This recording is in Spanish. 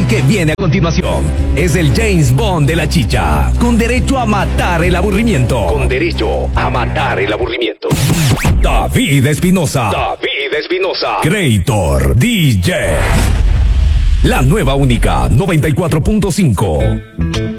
que viene a continuación es el James Bond de la chicha, con derecho a matar el aburrimiento. Con derecho a matar el aburrimiento. David Espinosa. David Espinosa. Creator DJ. La nueva única 94.5.